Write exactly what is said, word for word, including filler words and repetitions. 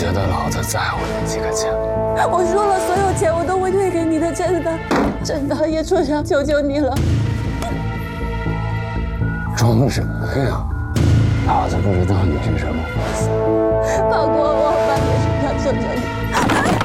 觉得老子在乎那几个钱。 我说了，所有钱我都会退给你的，真的，真的，叶处长，求求你了。 装什么呀？老子不知道你是什么货色。 放过我吧，叶处长，求求你。